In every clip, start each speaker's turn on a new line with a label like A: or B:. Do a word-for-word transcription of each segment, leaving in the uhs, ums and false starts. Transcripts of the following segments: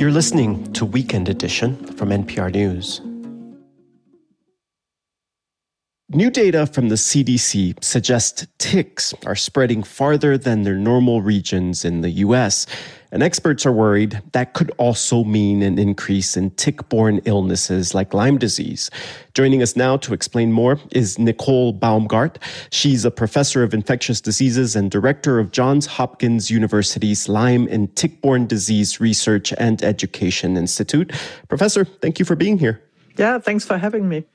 A: You're listening to Weekend Edition from N P R News. New data from the C D C suggests ticks are spreading farther than their normal regions in the U S, and experts are worried that could also mean an increase in tick-borne illnesses like Lyme disease. Joining us now to explain more is Nicole Baumgart. She's a professor of infectious diseases and director of Johns Hopkins University's Lyme and Tick-Borne Disease Research and Education Institute. Professor, thank you for being here.
B: Yeah, thanks for having me.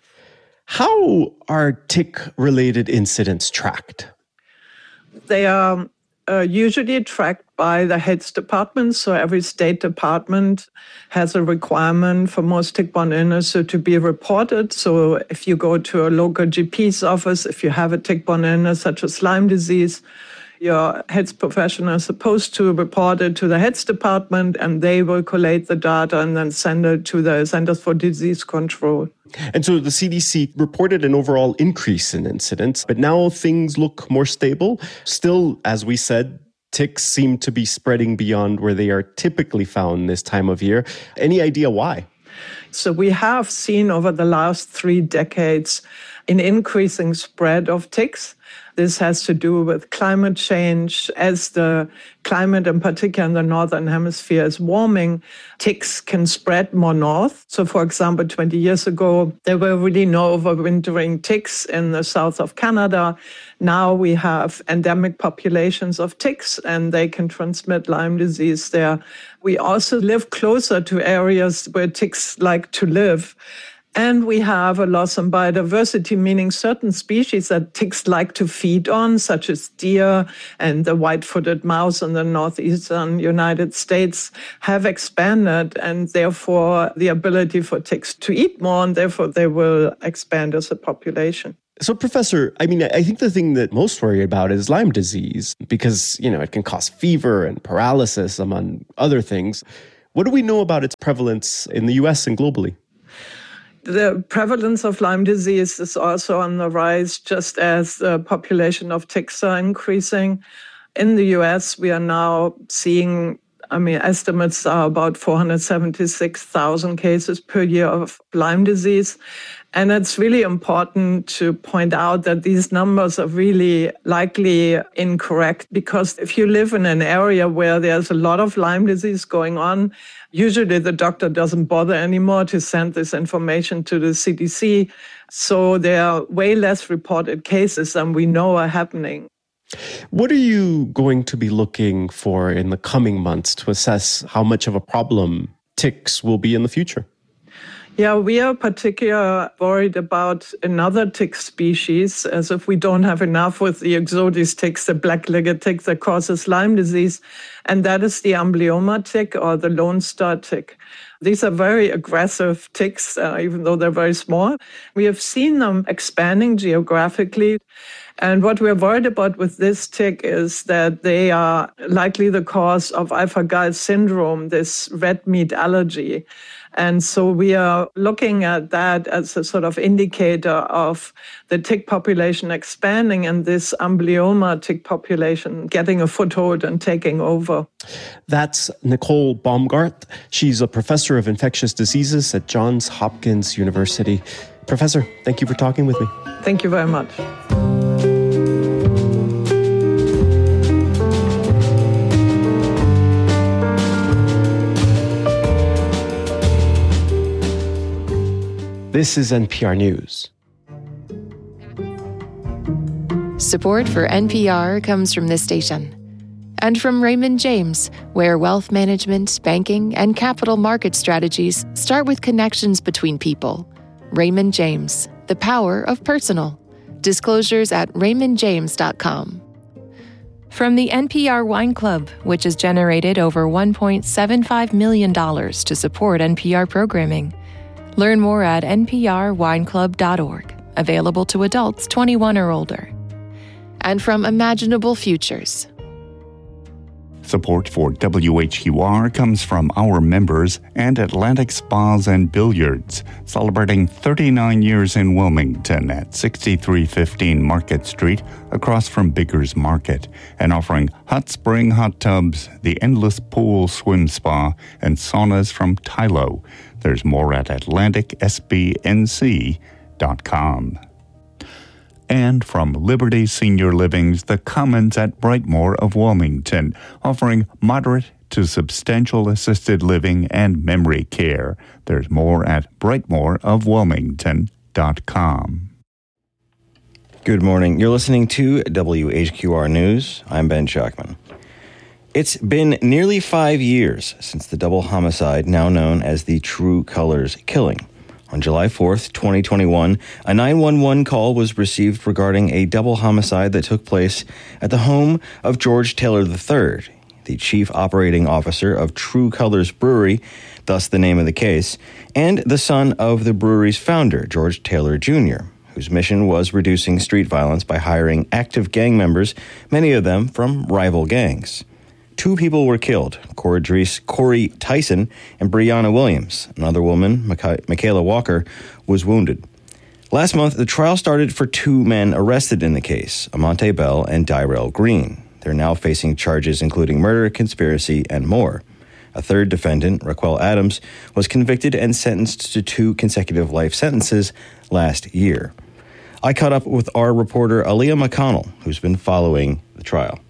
A: How are tick-related incidents tracked?
B: They are uh, usually tracked by the health department. So every state department has a requirement for most tick-borne illnesses to be reported. So if you go to a local G P's office, if you have a tick-borne illness such as Lyme disease, your health professional is supposed to report it to the health department, and they will collate the data and then send it to the Centers for Disease Control.
A: And so the C D C reported an overall increase in incidents, but now things look more stable. Still, as we said, ticks seem to be spreading beyond where they are typically found this time of year. Any idea why?
B: So we have seen over the last three decades an increasing spread of ticks. This has to do with climate change. As the climate, in particular in the northern hemisphere, is warming, ticks can spread more north. So, for example, twenty years ago, there were really no overwintering ticks in the south of Canada. Now we have endemic populations of ticks, and they can transmit Lyme disease there. We also live closer to areas where ticks like to live. And we have a loss in biodiversity, meaning certain species that ticks like to feed on, such as deer and the white-footed mouse in the northeastern United States, have expanded, and therefore the ability for ticks to eat more, and therefore they will expand as a population.
A: So, Professor, I mean, I think the thing that most worry about is Lyme disease because, you know, it can cause fever and paralysis, among other things. What do we know about its prevalence in the U S and globally?
B: The prevalence of Lyme disease is also on the rise, just as the population of ticks are increasing. In the U S, we are now seeing, I mean, estimates are about four hundred seventy-six thousand cases per year of Lyme disease. And it's really important to point out that these numbers are really likely incorrect, because if you live in an area where there's a lot of Lyme disease going on, usually the doctor doesn't bother anymore to send this information to the C D C. So there are way less reported cases than we know are happening.
A: What are you going to be looking for in the coming months to assess how much of a problem ticks will be in the future?
B: Yeah, we are particularly worried about another tick species, as if we don't have enough with the Ixodes ticks, the black-legged tick that causes Lyme disease, and that is the amblyomma tick or the Lone Star tick. These are very aggressive ticks, uh, even though they're very small. We have seen them expanding geographically. And what we're worried about with this tick is that they are likely the cause of alpha-gal syndrome, this red meat allergy. And so we are looking at that as a sort of indicator of the tick population expanding and this amblyomma tick population getting a foothold and taking over.
A: That's Nicole Baumgart. She's a professor of infectious diseases at Johns Hopkins University. Professor, thank you for talking with me.
B: Thank you very much.
A: This is N P R News.
C: Support for N P R comes from this station and from Raymond James, where wealth management, banking, and capital market strategies start with connections between people. Raymond James, the power of personal. Disclosures at raymond james dot com. From the N P R Wine Club, which has generated over one point seven five million dollars to support N P R programming. Learn more at n p r wine club dot org, available to adults twenty-one or older. And from Imaginable Futures.
D: Support for W H Q R comes from our members and Atlantic Spas and Billiards, celebrating thirty-nine years in Wilmington at sixty-three fifteen Market Street, across from Bigger's Market, and offering hot spring hot tubs, the Endless Pool Swim Spa, and saunas from Tylo. There's more at atlantic s b n c dot com. And from Liberty Senior Living's The Commons at Brightmoor of Wilmington, offering moderate to substantial assisted living and memory care. There's more at brightmoor of wilmington dot com.
E: Good morning. You're listening to W H Q R News. I'm Ben Schachtman. It's been nearly five years since the double homicide now known as the True Colors killing. On July fourth, twenty twenty-one, a nine one one call was received regarding a double homicide that took place at the home of George Taylor the third, the chief operating officer of True Colors Brewery, thus the name of the case, and the son of the brewery's founder, George Taylor Junior, whose mission was reducing street violence by hiring active gang members, many of them from rival gangs. Two people were killed, Corey Tyson and Breonna Williams. Another woman, Michaela Walker, was wounded. Last month, the trial started for two men arrested in the case, Amonte Bell and Dyrell Green. They're now facing charges including murder, conspiracy, and more. A third defendant, Raquel Adams, was convicted and sentenced to two consecutive life sentences last year. I caught up with our reporter, Aaliyah McConnell, who's been following the trial.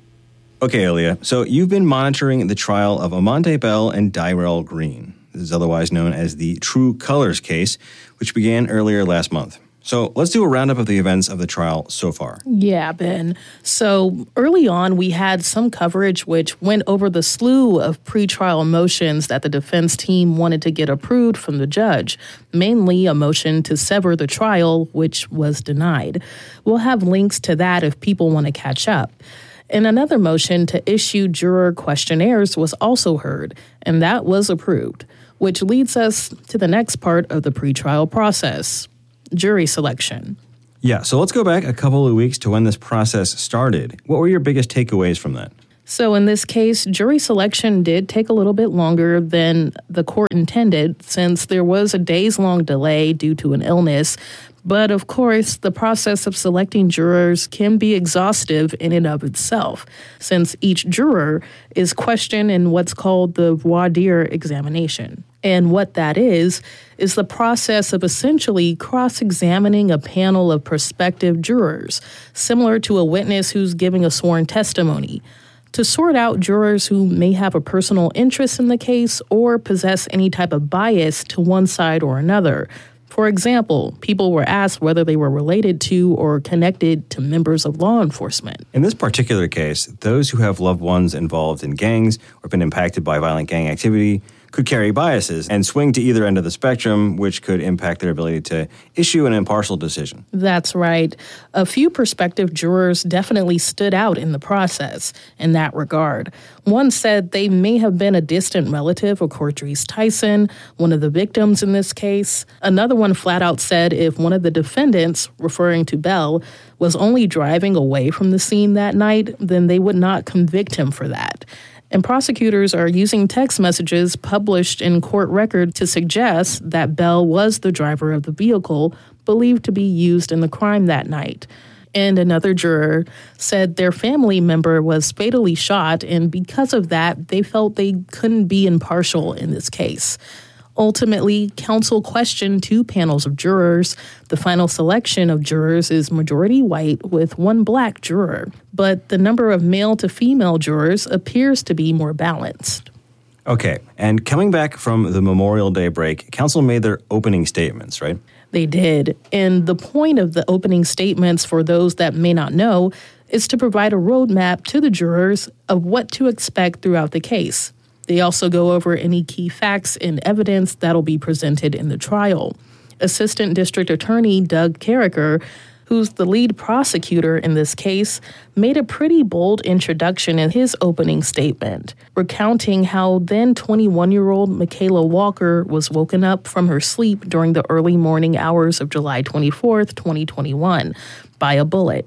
E: Okay, Aaliyah, so you've been monitoring the trial of Amonte Bell and Dyrell Green. This is otherwise known as the True Colors case, which began earlier last month. So let's do a roundup of the events of the trial so far.
F: Yeah, Ben. So early on, we had some coverage which went over the slew of pretrial motions that the defense team wanted to get approved from the judge, mainly a motion to sever the trial, which was denied. We'll have links to that if people want to catch up. And another motion to issue juror questionnaires was also heard, and that was approved, which leads us to the next part of the pretrial process, jury selection.
E: Yeah, so let's go back a couple of weeks to when this process started. What were your biggest takeaways from that?
F: So in this case, jury selection did take a little bit longer than the court intended, since there was a days-long delay due to an illness. But of course, the process of selecting jurors can be exhaustive in and of itself, since each juror is questioned in what's called the voir dire examination. And what that is, is the process of essentially cross-examining a panel of prospective jurors, similar to a witness who's giving a sworn testimony, to sort out jurors who may have a personal interest in the case or possess any type of bias to one side or another. For example, people were asked whether they were related to or connected to members of law enforcement.
E: In this particular case, those who have loved ones involved in gangs or been impacted by violent gang activity could carry biases and swing to either end of the spectrum, which could impact their ability to issue an impartial decision.
F: That's right. A few prospective jurors definitely stood out in the process in that regard. One said they may have been a distant relative of Cortrice Tyson, one of the victims in this case. Another one flat out said if one of the defendants, referring to Bell, was only driving away from the scene that night, then they would not convict him for that. And prosecutors are using text messages published in court record to suggest that Bell was the driver of the vehicle believed to be used in the crime that night. And another juror said their family member was fatally shot, and because of that, they felt they couldn't be impartial in this case. Ultimately, counsel questioned two panels of jurors. The final selection of jurors is majority white with one black juror, but the number of male to female jurors appears to be more balanced.
E: Okay, and coming back from the Memorial Day break, counsel made their opening statements, right?
F: They did, and the point of the opening statements, for those that may not know, is to provide a roadmap to the jurors of what to expect throughout the case. They also go over any key facts and evidence that'll be presented in the trial. Assistant District Attorney Doug Carricker, who's the lead prosecutor in this case, made a pretty bold introduction in his opening statement, recounting how then twenty-one-year-old Michaela Walker was woken up from her sleep during the early morning hours of July twenty-fourth, twenty twenty-one, by a bullet.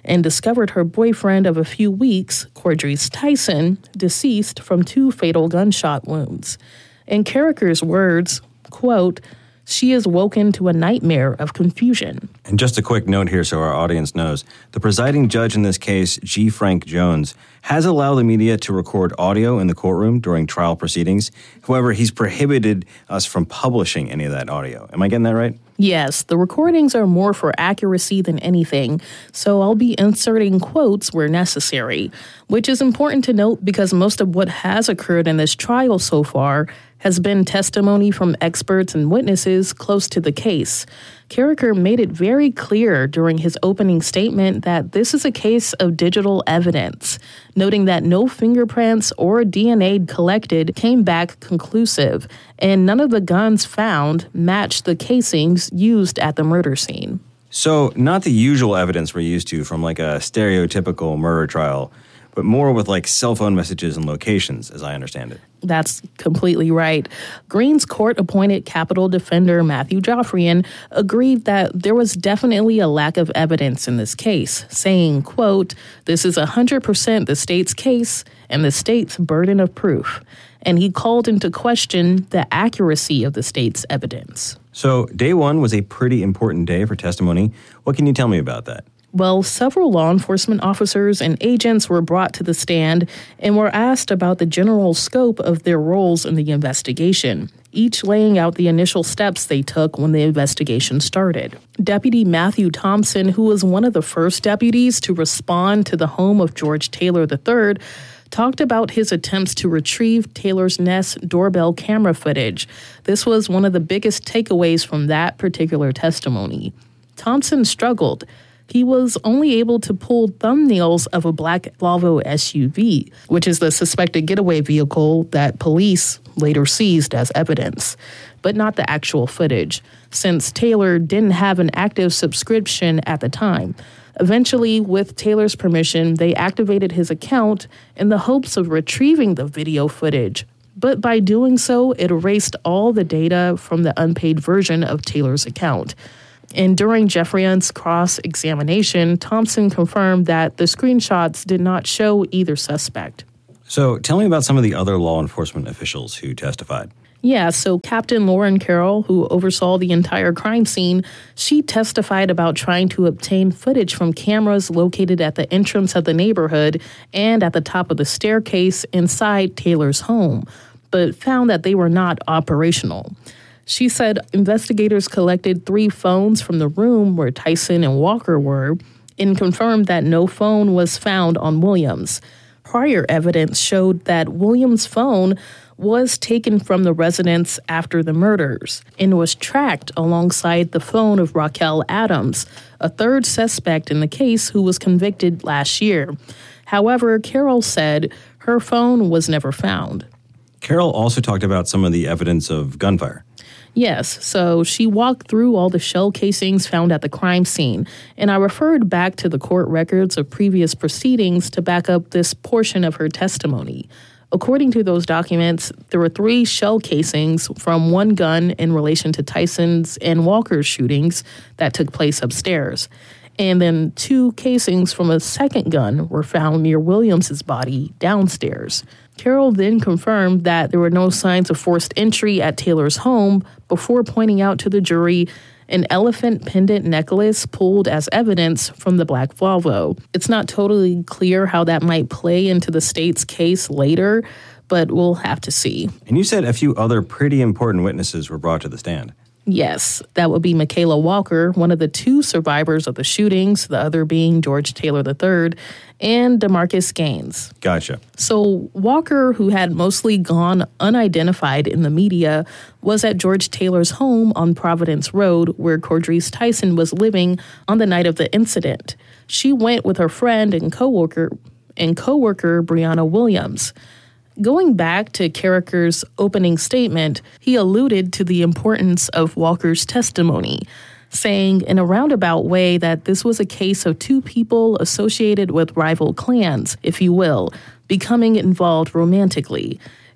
F: and discovered her boyfriend of a few weeks, Cordries Tyson, deceased from two fatal gunshot wounds. In Carriker's words, quote, "She is woken to a nightmare of confusion."
E: And just a quick note here so our audience knows, the presiding judge in this case, G. Frank Jones, has allowed the media to record audio in the courtroom during trial proceedings. However, he's prohibited us from publishing any of that audio. Am I getting that right?
F: Yes, the recordings are more for accuracy than anything, so I'll be inserting quotes where necessary, which is important to note because most of what has occurred in this trial so far has been testimony from experts and witnesses close to the case. Carriker made it very clear during his opening statement that this is a case of digital evidence, noting that no fingerprints or D N A collected came back conclusive, and none of the guns found matched the casings used at the murder scene.
E: So, not the usual evidence we're used to from like a stereotypical murder trial, but more with like cell phone messages and locations, as I understand it.
F: That's completely right. Green's court-appointed capital defender Matthew Joffrian agreed that there was definitely a lack of evidence in this case, saying, quote, "This is one hundred percent the state's case and the state's burden of proof." And he called into question the accuracy of the state's evidence.
E: So, day one was a pretty important day for testimony. What can you tell me about that?
F: Well, several law enforcement officers and agents were brought to the stand and were asked about the general scope of their roles in the investigation, each laying out the initial steps they took when the investigation started. Deputy Matthew Thompson, who was one of the first deputies to respond to the home of George Taylor the third, talked about his attempts to retrieve Taylor's Nest doorbell camera footage. This was one of the biggest takeaways from that particular testimony. Thompson struggled. He was only able to pull thumbnails of a black Volvo S U V, which is the suspected getaway vehicle that police later seized as evidence, but not the actual footage, since Taylor didn't have an active subscription at the time. Eventually, with Taylor's permission, they activated his account in the hopes of retrieving the video footage. But by doing so, it erased all the data from the unpaid version of Taylor's account. And during Joffrian's cross-examination, Thompson confirmed that the screenshots did not show either suspect.
E: So tell me about some of the other law enforcement officials who testified.
F: Yeah, so Captain Lauren Carroll, who oversaw the entire crime scene, she testified about trying to obtain footage from cameras located at the entrance of the neighborhood and at the top of the staircase inside Taylor's home, but found that they were not operational. She said investigators collected three phones from the room where Tyson and Walker were and confirmed that no phone was found on Williams. Prior evidence showed that Williams' phone was taken from the residence after the murders and was tracked alongside the phone of Raquel Adams, a third suspect in the case who was convicted last year. However, Carroll said her phone was never found.
E: Carroll also talked about some of the evidence of gunfire.
F: Yes, so she walked through all the shell casings found at the crime scene, and I referred back to the court records of previous proceedings to back up this portion of her testimony. According to those documents, there were three shell casings from one gun in relation to Tyson's and Walker's shootings that took place upstairs. And then two casings from a second gun were found near Williams's body downstairs. Carroll then confirmed that there were no signs of forced entry at Taylor's home before pointing out to the jury an elephant pendant necklace pulled as evidence from the black Volvo. It's not totally clear how that might play into the state's case later, but we'll have to see.
E: And you said a few other pretty important witnesses were brought to the stand.
F: Yes, that would be Michaela Walker, one of the two survivors of the shootings, the other being George Taylor the third, and DeMarcus Gaines.
E: Gotcha.
F: So Walker, who had mostly gone unidentified in the media, was at George Taylor's home on Providence Road, where Cordries Tyson was living on the night of the incident. She went with her friend and coworker and coworker Brianna Williams. Going back to Carriker's opening statement, he alluded to the importance of Walker's testimony, saying in a roundabout way that this was a case of two people associated with rival clans, if you will, becoming involved romantically.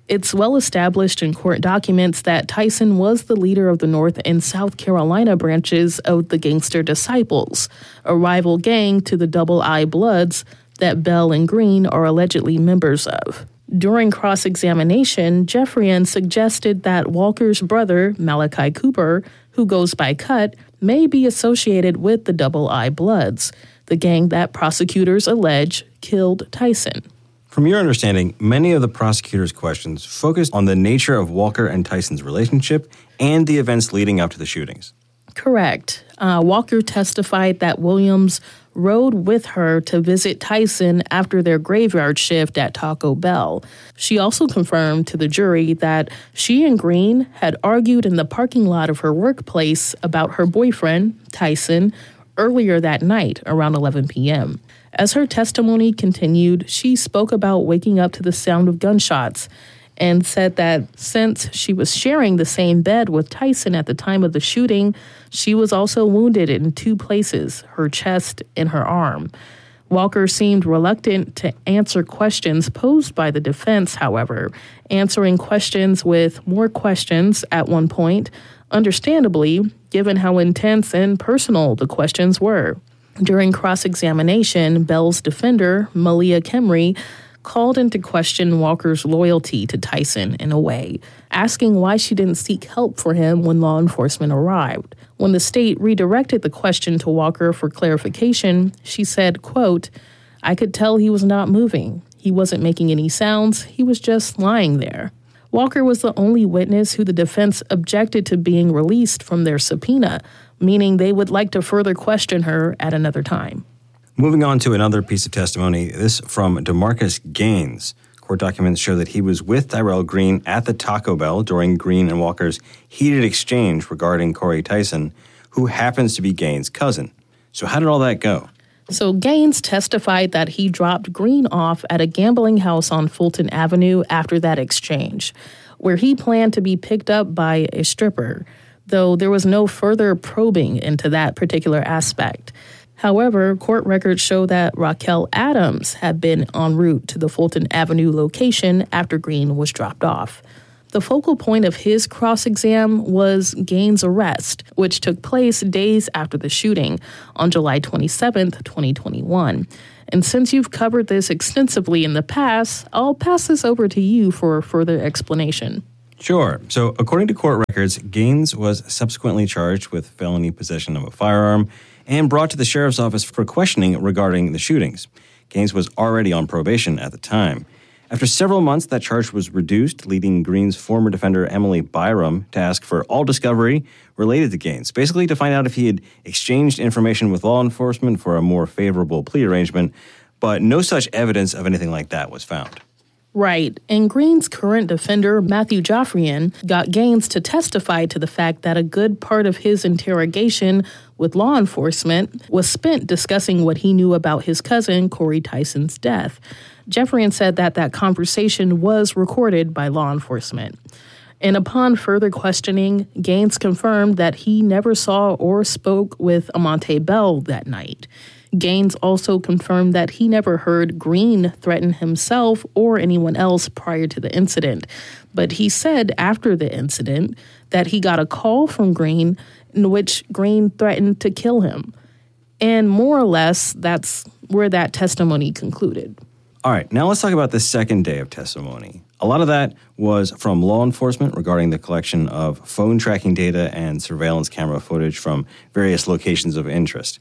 F: It's well established in court documents that Tyson was the leader of the North and South Carolina branches of the Gangster Disciples, a rival gang to the Double I Bloods that Bell and Green are allegedly members of. During cross-examination, Jeffrian suggested that Walker's brother, Malachi Cooper, who goes by Cut, may be associated with the Double I Bloods, the gang that prosecutors allege killed Tyson.
E: From your understanding, many of the prosecutor's questions focused on the nature of Walker and Tyson's relationship and the events leading up to the shootings.
F: Correct. Uh, Walker testified that Williams rode with her to visit Tyson after their graveyard shift at Taco Bell. She also confirmed to the jury that she and Green had argued in the parking lot of her workplace about her boyfriend, Tyson, earlier that night around eleven p.m. As her testimony continued, she spoke about waking up to the sound of gunshots and said that since she was sharing the same bed with Tyson at the time of the shooting, she was also wounded in two places, her chest and her arm. Walker seemed reluctant to answer questions posed by the defense, however, answering questions with more questions at one point, understandably, given how intense and personal the questions were. During cross-examination, Bell's defender, Malia Kemry, called into question Walker's loyalty to Tyson in a way, asking why she didn't seek help for him when law enforcement arrived. When the state redirected the question to Walker for clarification, she said, quote, "I could tell he was not moving. He wasn't making any sounds. He was just lying there." Walker was the only witness who the defense objected to being released from their subpoena, meaning they would like to further question her at another time.
E: Moving on to another piece of testimony, this from DeMarcus Gaines. Court documents show that he was with Tyrell Green at the Taco Bell during Green and Walker's heated exchange regarding Corey Tyson, who happens to be Gaines' cousin. So how did all that go?
F: So Gaines testified that he dropped Green off at a gambling house on Fulton Avenue after that exchange, where he planned to be picked up by a stripper, though there was no further probing into that particular aspect. However, court records show that Raquel Adams had been en route to the Fulton Avenue location after Green was dropped off. The focal point of his cross-exam was Gaines' arrest, which took place days after the shooting on July twenty-seventh, twenty twenty-one. And since you've covered this extensively in the past, I'll pass this over to you for further explanation.
E: Sure. So according to court records, Gaines was subsequently charged with felony possession of a firearm and brought to the sheriff's office for questioning regarding the shootings. Gaines was already on probation at the time. After several months, that charge was reduced, leading Green's former defender, Emily Byram, to ask for all discovery related to Gaines, basically to find out if he had exchanged information with law enforcement for a more favorable plea arrangement, but no such evidence of anything like that was found.
F: Right. And Green's current defender, Matthew Joffrian, got Gaines to testify to the fact that a good part of his interrogation with law enforcement was spent discussing what he knew about his cousin, Corey Tyson's death. Joffrian said that that conversation was recorded by law enforcement. And upon further questioning, Gaines confirmed that he never saw or spoke with Amante Bell that night. Gaines also confirmed that he never heard Green threaten himself or anyone else prior to the incident. But he said after the incident that he got a call from Green in which Green threatened to kill him. And more or less, that's where that testimony concluded.
E: All right, now let's talk about the second day of testimony. A lot of that was from law enforcement regarding the collection of phone tracking data and surveillance camera footage from various locations of interest.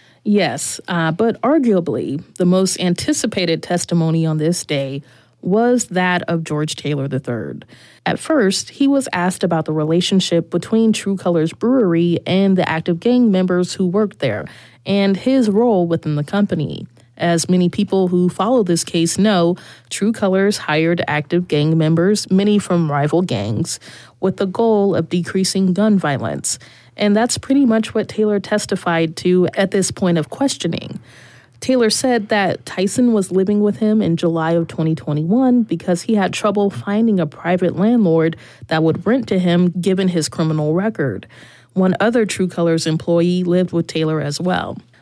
F: Yes, uh, but arguably the most anticipated testimony on this day was that of George Taylor the third. At first, he was asked about the relationship between True Colors Brewery and the active gang members who worked there, and his role within the company. As many people who follow this case know, True Colors hired active gang members, many from rival gangs, with the goal of decreasing gun violence. And that's pretty much what Taylor testified to at this point of questioning. Taylor said that Tyson was living with him in July of twenty twenty-one because he had trouble finding a private landlord that would rent to him given his criminal record. One other True Colors employee lived with Taylor as well.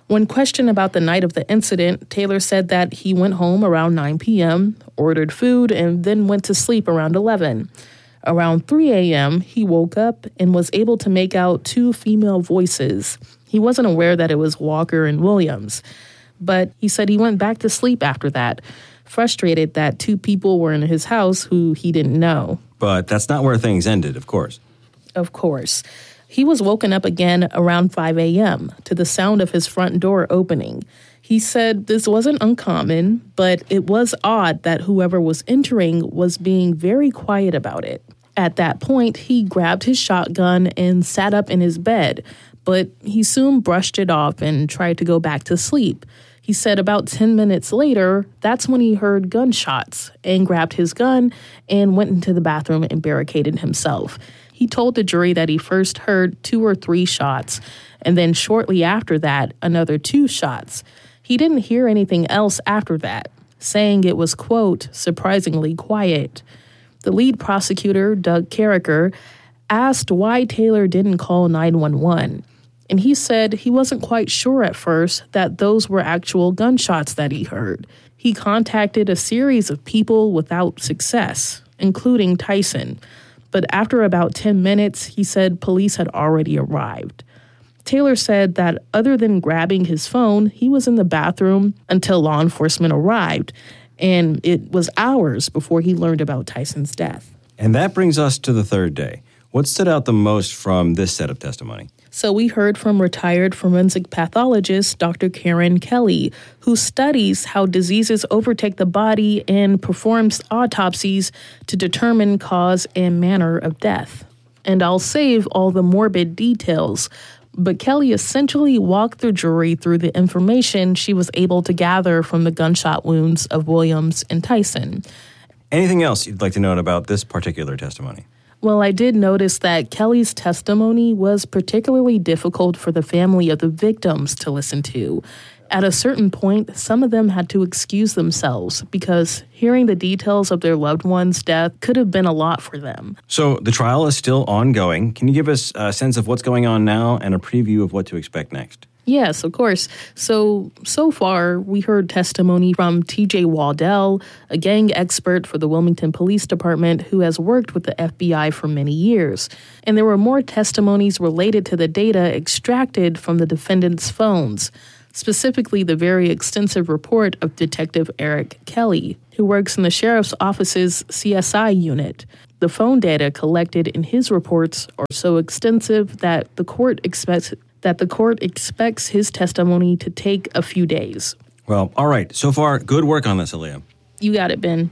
F: When questioned about the night of the incident, Taylor said that he went home around nine p.m., ordered food, and then went to sleep around eleven. Around three a.m., he woke up and was able to make out two female voices. He wasn't aware that it was Walker and Williams, but he said he went back to sleep after that, frustrated that two people were in his house who he didn't know.
E: But that's not where things ended, of course.
F: Of course. He was woken up again around five a.m. to the sound of his front door opening. He said this wasn't uncommon, but it was odd that whoever was entering was being very quiet about it. At that point, he grabbed his shotgun and sat up in his bed, but he soon brushed it off and tried to go back to sleep. He said about ten minutes later, that's when he heard gunshots and grabbed his gun and went into the bathroom and barricaded himself. He told the jury that he first heard two or three shots, and then shortly after that, another two shots. He didn't hear anything else after that, saying it was, quote, surprisingly quiet. The lead prosecutor, Doug Carricker, asked why Taylor didn't call nine one one, and he said he wasn't quite sure at first that those were actual gunshots that he heard. He contacted a series of people without success, including Tyson. But after about ten minutes, he said police had already arrived. Taylor said that other than grabbing his phone, he was in the bathroom until law enforcement arrived, and it was hours before he learned about Tyson's death.
E: And that brings us to the third day. What stood out the most from this set of testimony?
F: So we heard from retired forensic pathologist Doctor Karen Kelly, who studies how diseases overtake the body and performs autopsies to determine cause and manner of death. And I'll save all the morbid details, but Kelly essentially walked the jury through the information she was able to gather from the gunshot wounds of Williams and Tyson.
E: Anything else you'd like to note about this particular testimony?
F: Well, I did notice that Kelly's testimony was particularly difficult for the family of the victims to listen to. At a certain point, some of them had to excuse themselves because hearing the details of their loved one's death could have been a lot for them.
E: So the trial is still ongoing. Can you give us a sense of what's going on now and a preview of what to expect next?
F: Yes, of course. So, so far, we heard testimony from T J Waddell, a gang expert for the Wilmington Police Department who has worked with the F B I for many years. And there were more testimonies related to the data extracted from the defendants' phones, specifically the very extensive report of Detective Eric Kelly, who works in the Sheriff's Office's C S I unit. The phone data collected in his reports are so extensive that the court expects that the court expects his testimony to take a few days.
E: Well, all right. So far, good work on this, Aaliyah.
F: You got it, Ben.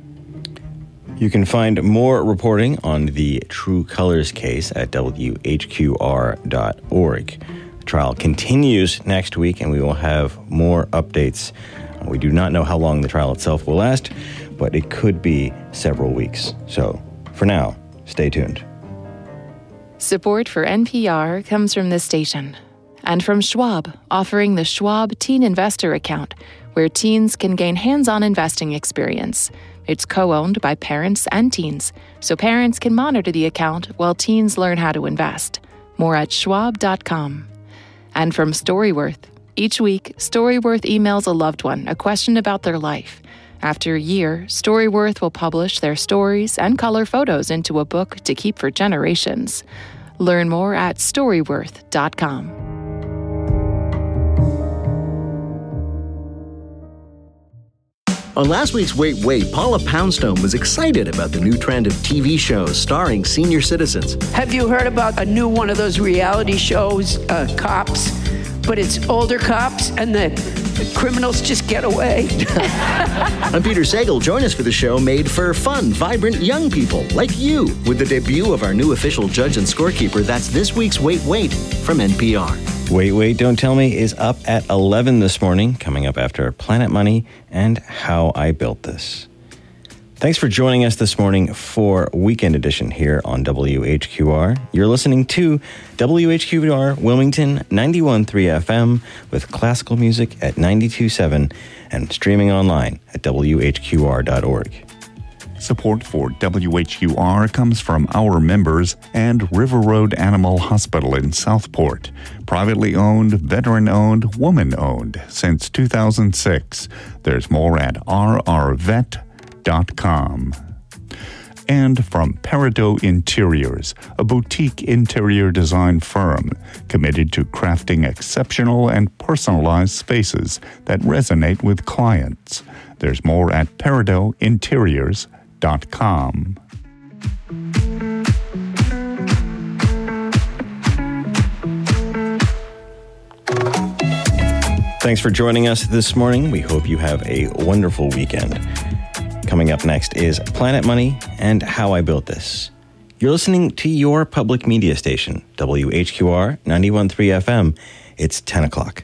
E: You can find more reporting on the True Colors case at W H Q R dot org. The trial continues next week, and we will have more updates. We do not know how long the trial itself will last, but it could be several weeks. So, for now, stay tuned.
C: Support for N P R comes from this station and from Schwab, offering the Schwab Teen Investor Account, where teens can gain hands-on investing experience. It's co-owned by parents and teens, so parents can monitor the account while teens learn how to invest. More at schwab dot com. And from Storyworth. Each week, Storyworth emails a loved one a question about their life. After a year, Storyworth will publish their stories and color photos into a book to keep for generations. Learn more at storyworth dot com.
G: On last week's Wait, Wait, Paula Poundstone was excited about the new trend of T V shows starring senior citizens.
H: Have you heard about a new one of those reality shows, uh, Cops? But it's older cops and the criminals just get away.
G: I'm Peter Sagal. Join us for the show made for fun, vibrant young people like you with the debut of our new official judge and scorekeeper. That's this week's Wait, Wait from N P R.
E: Wait, Wait, Don't Tell Me is up at eleven this morning, coming up after Planet Money and How I Built This. Thanks for joining us this morning for Weekend Edition here on W H Q R. You're listening to W H Q R Wilmington ninety-one point three F M with classical music at ninety-two point seven and streaming online at W H Q R dot org.
D: Support for W H U R comes from our members and River Road Animal Hospital in Southport. Privately owned, veteran-owned, woman-owned since two thousand six. There's more at r r vet dot com. And from Peridot Interiors, a boutique interior design firm committed to crafting exceptional and personalized spaces that resonate with clients. There's more at peridot interiors dot com.
E: Thanks for joining us this morning. We hope you have a wonderful weekend. Coming up next is Planet Money and How I Built This. You're listening to your public media station, W H Q R ninety-one point three F M. It's ten o'clock.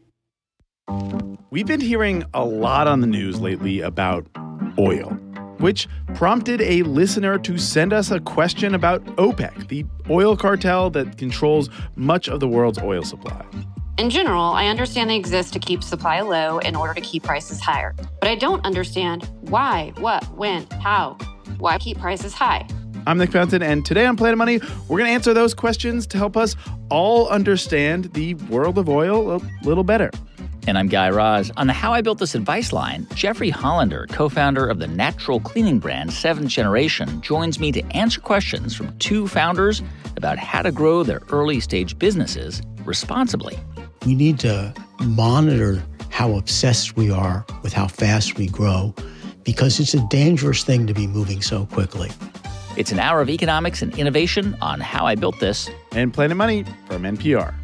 I: We've been hearing a lot on the news lately about oil, which prompted a listener to send us a question about OPEC, the oil cartel that controls much of the world's oil supply.
J: In general, I understand they exist to keep supply low in order to keep prices higher. But I don't understand why, what, when, how. Why keep prices high?
I: I'm Nick Fountain, and today on Planet Money, we're going to answer those questions to help us all understand the world of oil a little better.
K: And I'm Guy Raz. On the How I Built This advice line, Jeffrey Hollander, co-founder of the natural cleaning brand Seventh Generation, joins me to answer questions from two founders about how to grow their early-stage businesses responsibly.
L: We need to monitor how obsessed we are with how fast we grow, because it's a dangerous thing to be moving so quickly.
K: It's an hour of economics and innovation on How I Built This.
I: And Planet Money from N P R.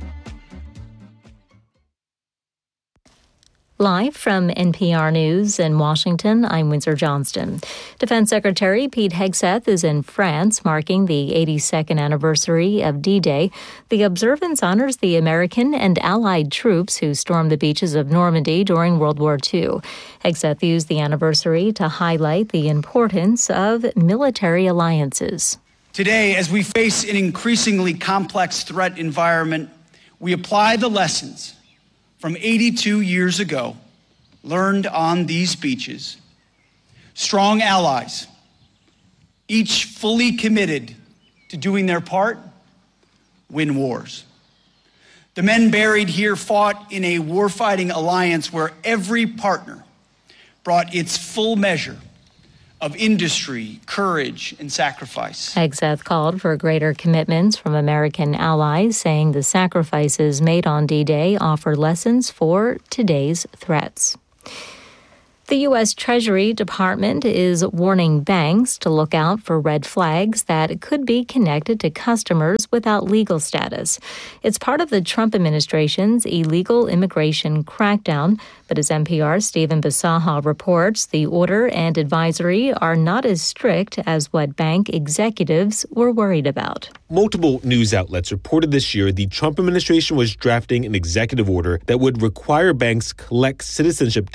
M: Live from N P R News in Washington, I'm Windsor Johnston. Defense Secretary Pete Hegseth is in France, marking the eighty-second anniversary of D-Day. The observance honors the American and Allied troops who stormed the beaches of Normandy during World War Two. Hegseth used the anniversary to highlight the importance of military alliances.
N: Today, as we face an increasingly complex threat environment, we apply the lessons from eighty-two years ago, learned on these beaches. Strong allies, each fully committed to doing their part, win wars. The men buried here fought in a warfighting alliance where every partner brought its full measure of industry, courage, and sacrifice.
M: Hegseth called for greater commitments from American allies, saying the sacrifices made on D-Day offer lessons for today's threats. The U S Treasury Department is warning banks to look out for red flags that could be connected to customers without legal status. It's part of the Trump administration's illegal immigration crackdown. But as N P R's Stephen Bisaha reports, the order and advisory are not as strict as what bank executives were worried about.
O: Multiple news outlets reported this year the Trump administration was drafting an executive order that would require banks collect citizenship